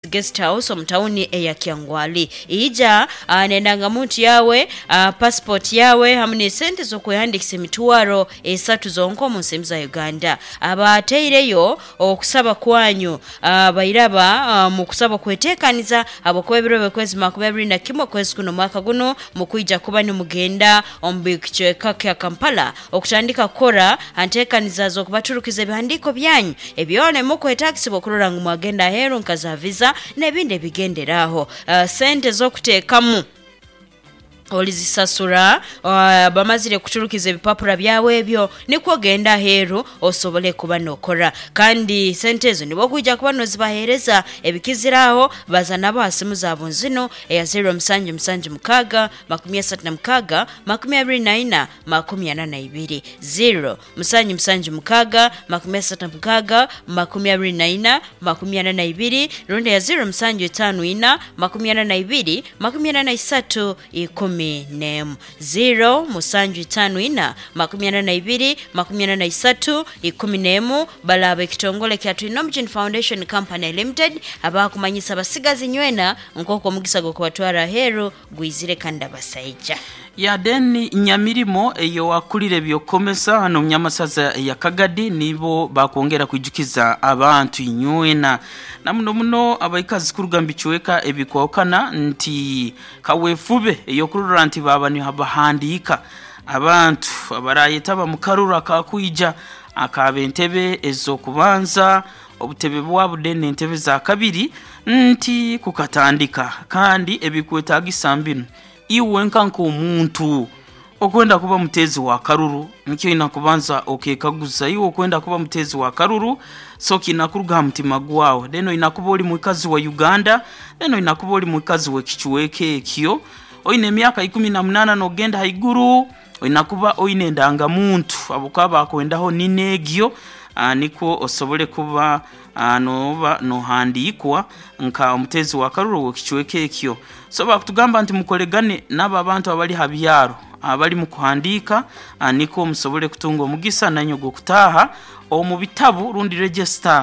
Guest House omtauni eya Kyangwali ija nendanga muntu yawe passport yawe hamwe sente zo kuyandikisa emitwaro 3 zonko mu nsemu za Uganda abateireyo okusaba kwanyu bayiraba mu kusaba kwetekaniza abokuba ebiro kwezi 21 kwezi kuno mwaka guno mukuija kuba ni mugenda ombikichweka kya Kampala okutandika kora antekaniza zo kubaturukiza ebihandiko byanyu ebyone muko taxi bokurura ngo mwagenda hero nkaza visa nebinde bigenderaho sente zo kutekamu olizisasura bamazire kuturukiza ebipapura byawe ebyo niko genda hero osobole kuba nokora kandi sentezo nibo kujja kuba nozibahereza ebikiziraho bazana basimu zabo nzino eya 0776 36 24 24 0776 36 24 24 ronde ya 0754 24 23 name 0 52 23 balabe kitongole kya Trinomgen Foundation Company Limited abakumanyisa basigazi nywena nkoko mugisago kwatwara hero gwizire kanda basaija ya deni nyamirimo eyo wakulire byokomesa hano mnyamasaza ya Kagadi nibo bakongera kujukiza abantu nywena namuno abayikazi kurugamba ichweka ebikwokana nti kawefube eyo kurura nti baba ni habahandika abantu abarayeta bamukarura kakuija akabentebe ezo kubanza obutebe bwabudene entebe za kabiri nti kukatandika kandi ebikwetagisa mbino iwe nkanko umuntu okwenda kuba mutezi wa karuru nikyo inakubanza okekaguza iwe okwenda kuba mutezi wa karuru soki inakuruga mutima gwawe deno inakuba oli mwikazi wa Uganda deno inakuba oli mwikazi we kichweke ekyo oine emyaka 18 nogenda haiguru inakuba oine ndanga muntu abukaba akwendaho ninegyo niko osobole kuba no handikwa nka mutezi wa karuru we kichweke ekyo so bakutugamba nti mukolegane naba abantu abali habyaro abali mukuhandika niko musobole kutunga omugisa nanyogo kutaha mu bitabu rundi register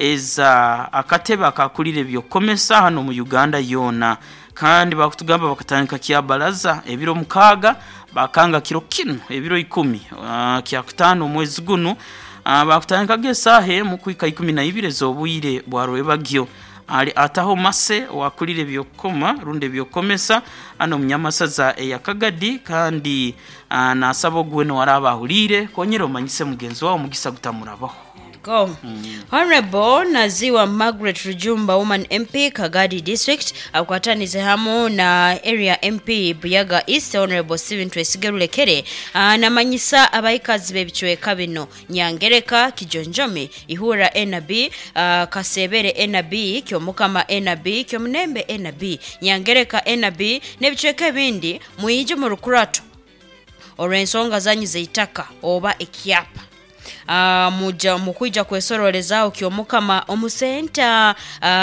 eza akateba akakulire byokomesa hano mu Uganda yona kandi bakutugamba bakatandika kya balaza ebiro mukaga bakanga kiro kino ebiro 10 kya kutano mwezi guno bakutandika gesahe mu kwika 12 zobuyire bwarwe bagyo ali ataho mase wakulire byokoma runde byokomesa ano mnyamasaza ya Kagadi kandi nasabo gweno warabahulire konyero manyise mugenzi wao mugisa gutamurabaho go. Honorable Naziwa Margaret Rujumba Woman MP Kagadi District akwatanize hamo na Area MP Buyaga East Honorable Steven Twesigerulekere namanyisa abayikazi bebichweka bino Nyangereka Kijonjome ihura NB Kasebere NB kyomukama NB kyomunembe NB Nyangereka NB nebichweka bindi muyije mu rukurato orensonga zanyi zeitaka oba ekiapa muja mukuija kwesoroleza okyomukama omusenta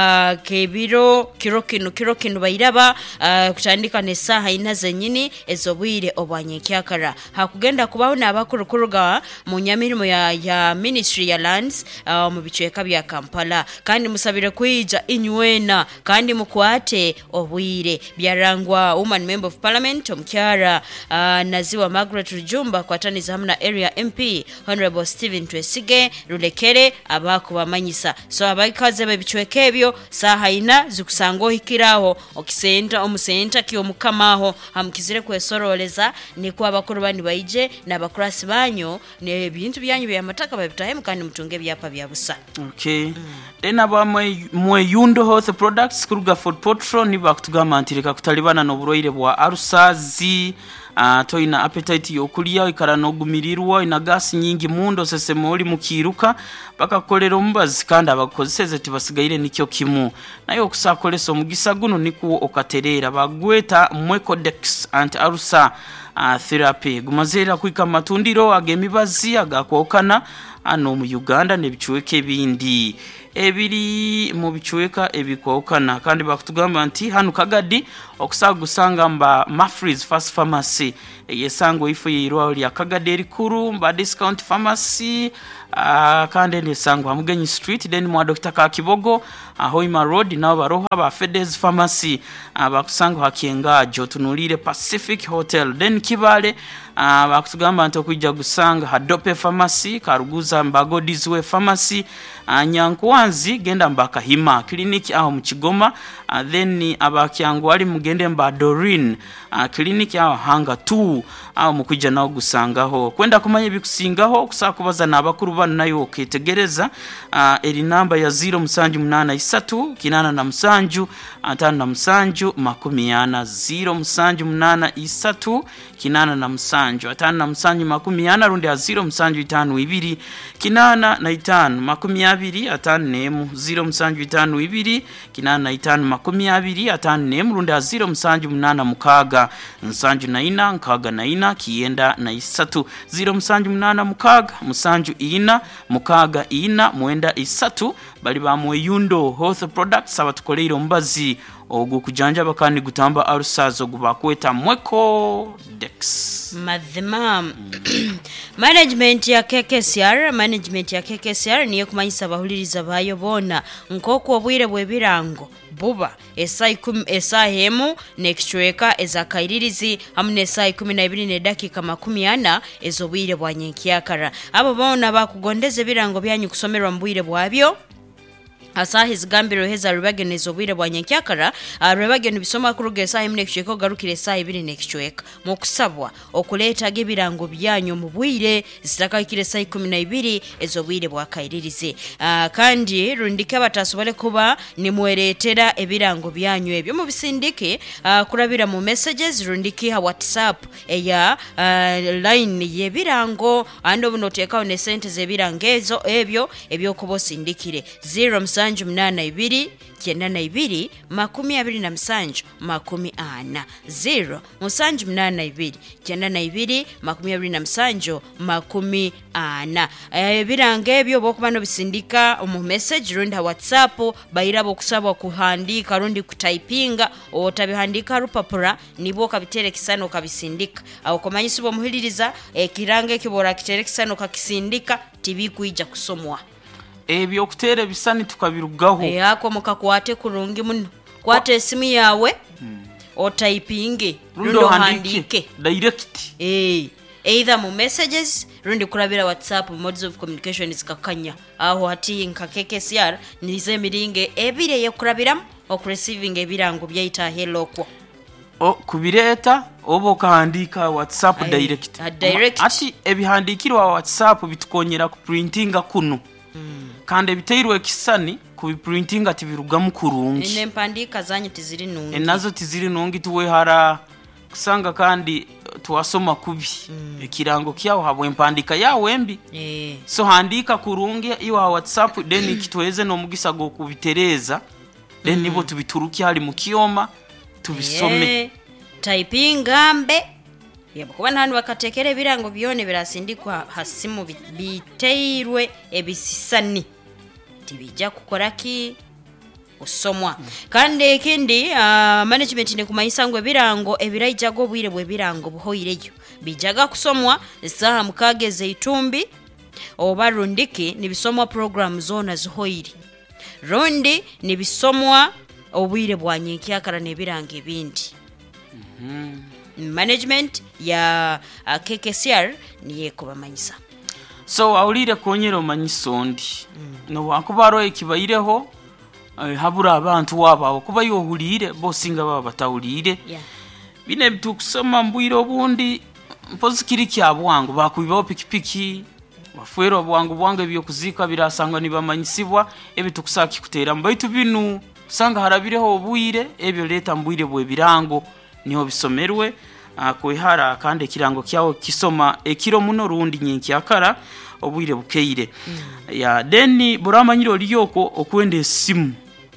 kebiro kirokino bayiraba kutandika nesaha inaze nyini ezobwire obwanyekyakara hakugenda kubaho nabakurukuruga mu nyamirimo ya Ministry ya Lands mu bichweka bya Kampala kandi musabire kuija inywena kandi mukwate obwire byarangwa Woman Member of Parliament omkyara Naziwa Margaret Rujumba kwataniza hamna Area MP Honorable Steven Twesige Rulekere abakubamanyisa so abayikaze bebichweke ebyo saha ina zikusango hikiraho okisenta omusenta kyomukamaho hamukizire kwesoroleza niko abakuru bandi bayije nabakurasi banyo ne ebintu byanyu byamataka babitahe kandi mutunge byapa byabusa okay dena ba mwe Yundo Health Products kuruga Food Patrol ni bakutugama ntireka kutalibana no buroire bwa arusazi toina appetite yokulia ikara no gumirirwa ina gas nyingi mundo sesemoli mukiruka baka kolera umbazi kandi abakozeseze tibasigaire nikyo kimu nayo kusakoleso mugisa guno niku okaterera bagweta Mwecodex anti arusa therapy gumazera kwika matundiro agemibazi agakwokana ano mu Uganda nebichweke bindi ebiri mu bichweka ebikwokana kandi bakutugamba nti hanu Kagadi okusagusanga mba Mafri's First Pharmacy yesango ifu yirwa ya Kagadi rikuru mba Discount Pharmacy kandi nesangwa Mugenyi Street then mwa Dr. Kakibogo Hoima Road nabo baroha ba Fedes Pharmacy bakusanga hakiengajo tunulire Pacific Hotel then Kibale bakutugamba nto kujja gusanga Hadope Pharmacy Karuguza Mbagodizwe Pharmacy Nyankwanzi genda mbaka Hima clinic aho mu Kigoma then abakyangu ali mugende mba Dorin clinic aho hanga 2 aho mukujja nawo gusangaho kwenda kumanya bikusingaho kusakubaza nabakuru bana nayo ketegereza eri namba ya 078 kinana na msanju atana na msanju makumiana 078 kinana na msanju atana na msanju makumiana rundi ya 0 msanju 52 kinana na 5 makumiabiri atana nemu 0 msanju 52 kinana na 5 makumiabiri atana nemu rundi ya 0 msanju 8 mukaga msanju na 4 nkaga na 4 kienda na 3 0 msanju 8 mukaga msanju 4 mukaga 4 mwenda 3 bali bamwe Yundo Health Products abatukoleira ombazi ogukujanja bakandi gutamba arusazo gubakweta mweko Dex madhima management ya KKCR niyo kumanyisa bahuliriza bayo bona nkoko obwire bwebirango buba esahemu nextweka ezakairirizi hamne sai 12 ne dakika 40 ezobwire bwanyenkiyakara abo bona bakugondeze birango byanyu kusomerwa mbwire bwabyo asahi zigambiro heza rubagenezo bwire bwanyenkiyakara rubageno bisoma kuruge sahi mnekishweko garukire sahi 2 nekishweka mu kusabwa okuleta gebirango byanyu mu bwire zitakakire sahi 12 ezobwire bwakairirize kandi rundike batasobole kuba ni mweretera ebirango byanyu ebyo mu bisindike kurabira mu messages rundike ha WhatsApp eya line yebirango ando bunoteka one sente zebirangezo ebyo kubosindikire 0 msanju 82 92 27 40 0 musanju 82 92 27 40 birange ebyo bokubano bisindika mu message runda WhatsApp bayirabo kusaba kuhandika rundi kutypinga otabihandika rupapura nibo kabiterekisano kabisindika aho komanyisibo muhiliriza kirange kibora kiterekisano kakisindika TV kuija kusomwa ebyo kutere bisani tukabirugaho yako mukakwate kurungi muno kwate esimu yawe otypinge rundo handike direct either mu messages rundi kurabira WhatsApp modes of communication zikakanya aho hati nka KKCR nize miringe ebire ye kurabiramu okureceiving ebirango byayita hello kwa kubireta obo kahandika WhatsApp direct ati ebihandikirwa WhatsApp bitukonyera ku printinga kuno kandi biteirwe kisani kubiprintinga tibirugamu kurungi ene mpandika zanyu tiziri nungi enazo tiziri nungi tuwehara kusanga kandi tuwasoma kubi ekirango kyawo habwe mpandika yawe mbi so handika kurungi iwa WhatsApp then kitweze no mugisa go kubitereza then nibo tubituruki hali mu kiyoma tubisome typing ambe yabo kuba ntantu bakatekere birango byone birasindikwa hasimu biteirwe ebisisani tibijja kukoraki usomwa kandi ikindi management ne kumayisangwe birango ebirayijago bwire bwe birango buhoyireyo bijaga kusomwa saha mukageze itumbi oba rundiki nibisomwa program zona zihoyiri rundi nibisomwa obwire bwanyenkiyakara nebirango ebindi management ya KKCR niye kubamanyisa so awulire konyero manyisondi no wakubaro ekibayireho habura abantu waba kuba yohulire bosinga baba batawulire bine bitukusoma mbwire obundi mpozikiri kyabwangu bakubibaho pikipiki bafwero bwangu byo kuzika birasanga nibamanyisibwa ebitukusaki kutera mbaitu binu sanga harabireho obwire ebyo leta mbwire bwe birango niho bisomerwe kwehara kandi kirango kyawo kisoma ekiro muno rundi nyinki yakara obwire bukeire ya deni buramanyiro liyoko okwende simu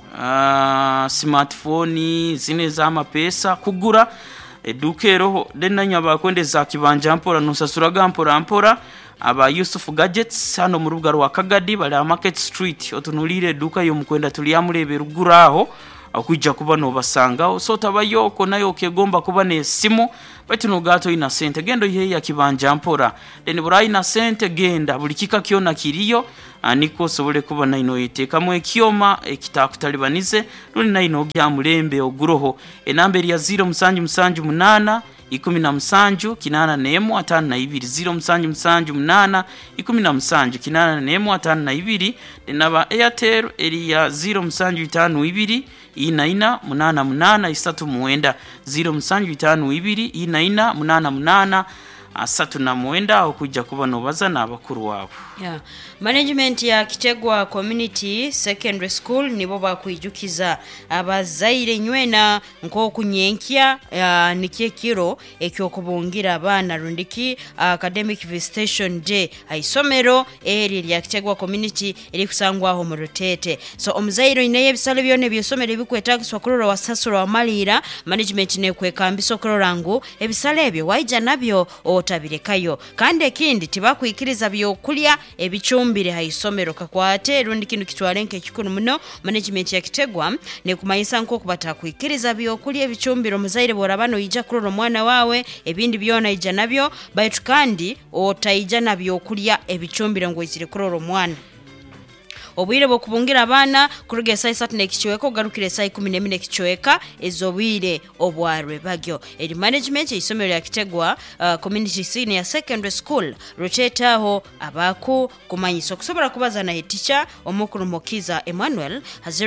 smartphone zine za mapesa kugura edukero denanya bakwende za kibanja mpora nusasuraga mpora aba Yusuf Gadgets hano mu rubuga rwa Kagadi bali Market Street otunulire duka yo mukwenda tuliyamurebe ruguraho okujja kuba nobasanga so tabayoko nayo kegomba kuba ne simu baitu no gato ina sente gendo ye ya kibanja mpora then burayi na sente genda buli kika kiona kiriyo niko sobole kuba naino yiteka mu ekioma ekitakutalibanize nuli naino bya mulembe oguroho enamberi ya 078 17 kinana nemu atana na ibiri 078 17 kinana nemu atana na ibiri denaba Airtel eriya 075 inaina munana munana isatu muenda 075 inaina munana munana asatu na muenda okujja kuba nobaza n'abakuru wabo. Yeah. Management ya Kitegwa Community Secondary School nibo bakwijukiza abazaire nywena nkokunyenkya nikie kiro ekyokubungira abana rundiki academic visitation day aisomero eri lya Kitegwa Community eri kusangwaho mu Rutete. So omuzaire inaye ebisale byone byosomero bikwetagiswa kurora wasasura wa malira management ne kwekambiso kurora ngo ebisale ebyo waija nabyo otabirekayo kandi ekindi tibakwikiriza byokulya ebichumbire haisomero kakwate rundi kintu kitwalenke kikuru muno management ya Kitegwa ne kumayisa nko kubata kwikiriza byokulya ebichumbiro muzaire borabano ija kurora mwana wawe ebindi byona ija nabyo baitu kandi otaija nabyo kulya ebichumbiro ngo izire kurora mwana obwire bokubungira abana kuruge sai 3 nekichweko garukire sai 14 kichweka ezobwire obwarwe bagyo eri management isomero ya Kitegwa Community Senior Secondary School rochetaho abaku kumanyiso kusobora kubaza na teacher omukuru Mokiza Emmanuel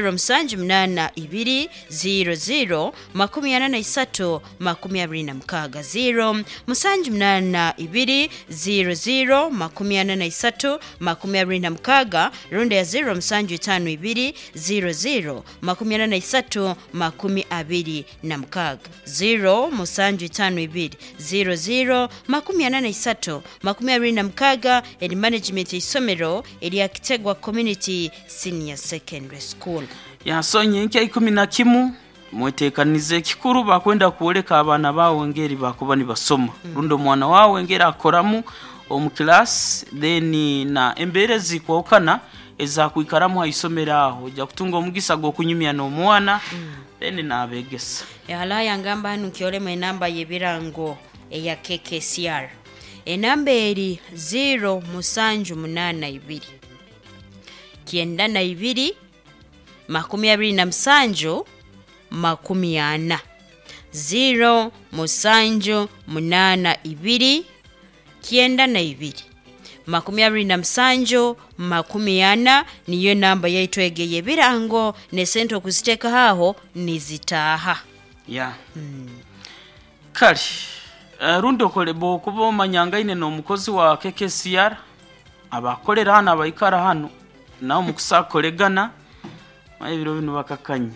078 00 83 26 078 00 83 26 ronde ya 052 00 83 26 052 00 83 eri management isomero eri ya Kitegwa Community Senior Secondary School. Ya sonye nke 11 mwetekanize kikuru bakwenda kuoleka abana bawo ngeri bakuba ni basoma rundo mwana wawo ngera akoramu omu class then na emberezi kwokana eza kuikaramu haisomera aho ja kutunga omugisa go kunyumya no mwana then nabegesa yala ngamba hanu kiole mwe namba yebirango eya KKCR enamba eri 082 kienda na 2 27 40 082 kienda na 2 27 40 niyo namba yaitwegeye birango ne sento kuziteka haho nizitaha kali rundo kolebo kubo manyanga ine no mukozi wa KKCR abakolera hano abayikara hano nawo mukusakolegana ebiro bino bakakanye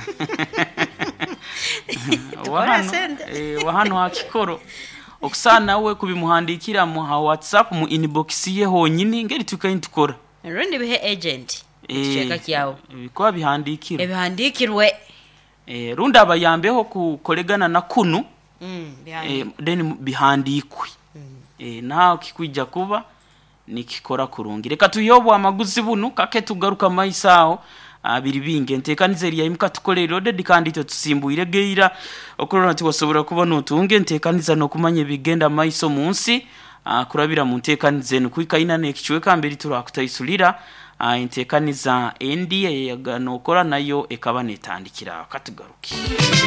wahano akikoro okusana we kubimuhandikira mu WhatsApp mu inbox ye honyine ngeri tukayintukora rundi bihe agent cheka kyawo bikwa bihandikira ebihandikirwe runda abayambeho kukolegana na kunu then bihandikwe naho kikwijja kuba nikikora kurungi reka tuyobwa amaguzi bunu kake tugaruka mayisaho abiri binge ntekanize riya imka tukolero de kandi to tusimbuire geira okorona tiwasobora kuba notunge ntekaniza no kumanye bigenda maiso munsi kurabira mu ntekanize no kwikaina nekichweka mbere turakutayisulira intekaniza endi yagano okora nayo ekaba netandikira katugaruki